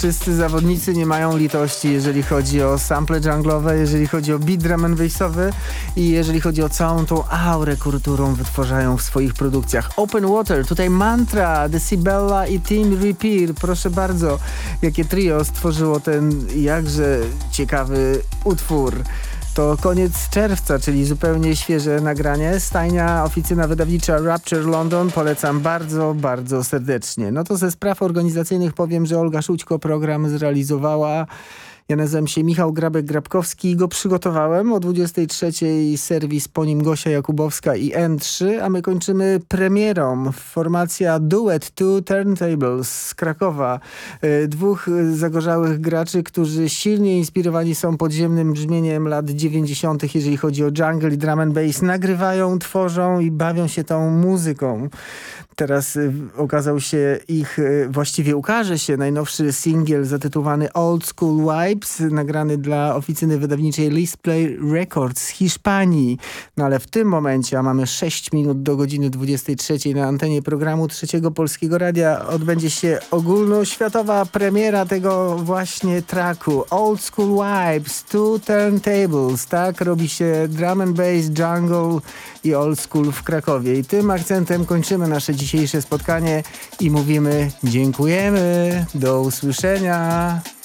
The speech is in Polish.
wszyscy zawodnicy nie mają litości, jeżeli chodzi o sample junglowe, jeżeli chodzi o beat drum and bassowy i jeżeli chodzi o całą tą aurę, którą wytwarzają w swoich produkcjach. Open Water, tutaj Mantra, Decibella i Team Repeat. Proszę bardzo, jakie trio stworzyło ten jakże ciekawy utwór. To koniec czerwca, czyli zupełnie świeże nagranie. Stajnia, oficyna wydawnicza Rapture London. Polecam bardzo, bardzo serdecznie. No to ze spraw organizacyjnych powiem, że Olga Szućko program zrealizowała. Ja nazywam się Michał Grabek-Grabkowski i go przygotowałem. O 23:00 serwis, po nim Gosia Jakubowska i N3, a my kończymy premierą. Formacja Duet Two Turntables z Krakowa. Dwóch zagorzałych graczy, którzy silnie inspirowani są podziemnym brzmieniem lat 90., jeżeli chodzi o jungle i drum and bass. Nagrywają, tworzą i bawią się tą muzyką. Teraz właściwie ukaże się najnowszy singiel zatytułowany Old School Vibes, nagrany dla oficyny wydawniczej List Play Records z Hiszpanii. No ale w tym momencie, a mamy 6 minut do godziny 23:00 na antenie programu Trzeciego Polskiego Radia, odbędzie się ogólnoświatowa premiera tego właśnie tracku. Old School Vibes, Two Turntables. Tak robi się drum and bass, jungle i old school w Krakowie. I tym akcentem kończymy nasze dzisiejsze spotkanie i mówimy dziękujemy, do usłyszenia.